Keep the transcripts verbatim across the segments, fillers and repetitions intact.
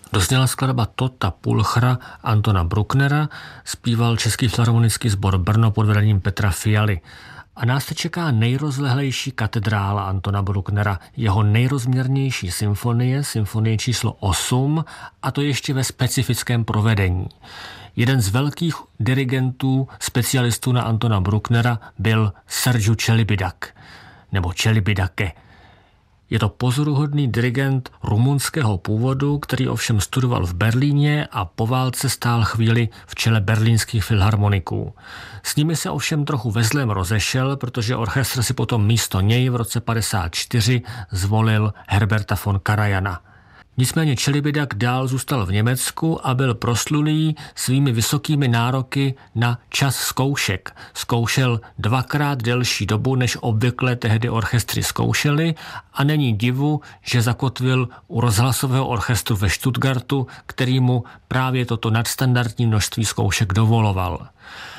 Dozněla skladba Tota Pulchra Antona Brucknera, zpíval Český filharmonický sbor Brno pod vedením Petra Fialy. A nás se čeká nejrozlehlejší katedrála Antona Brucknera, jeho nejrozměrnější symfonie, symfonie číslo osm, a to ještě ve specifickém provedení. Jeden z velkých dirigentů, specialistů na Antona Brucknera byl Sergiu Celibidache, nebo Celibidache. Je to pozoruhodný dirigent rumunského původu, který ovšem studoval v Berlíně a po válce stál chvíli v čele berlínských filharmoniků. S nimi se ovšem trochu ve zlém rozešel, protože orchestr si potom místo něj v roce padesát čtyři zvolil Herberta von Karajana. Nicméně Celibidache dál zůstal v Německu a byl proslulý svými vysokými nároky na čas zkoušek. Zkoušel dvakrát delší dobu, než obvykle tehdy orchestry zkoušely, a není divu, že zakotvil u rozhlasového orchestru ve Stuttgartu, který mu právě toto nadstandardní množství zkoušek dovoloval.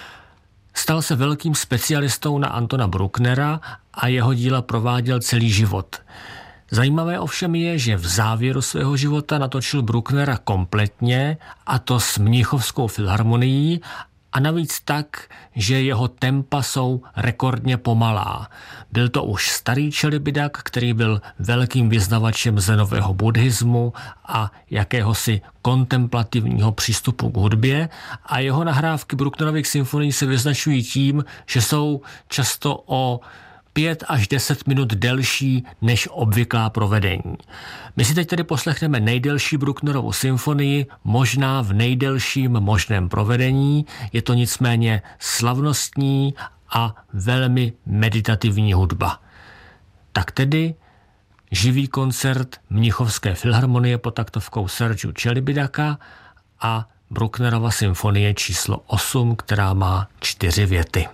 Stal se velkým specialistou na Antona Brucknera a jeho díla prováděl celý život. Zajímavé ovšem je, že v závěru svého života natočil Brucknera kompletně, a to s Mnichovskou filharmonií, a navíc tak, že jeho tempa jsou rekordně pomalá. Byl to už starý Celibidache, který byl velkým vyznavačem zenového buddhismu a jakéhosi kontemplativního přístupu k hudbě, a jeho nahrávky Brucknerových symfonií se vyznačují tím, že jsou často o pět až deset minut delší než obvyklá provedení. My si teď tedy poslechneme nejdelší Brucknerovu symfonii, možná v nejdelším možném provedení. Je to nicméně slavnostní a velmi meditativní hudba. Tak tedy živý koncert Mnichovské filharmonie pod taktovkou Sergiu Celibidacha a Brucknerova symfonie číslo osm, která má čtyři věty.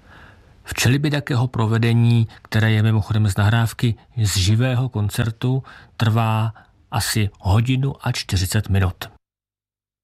V Celibidacheho provedení, které je mimochodem z nahrávky z živého koncertu, trvá asi hodinu a čtyřicet minut.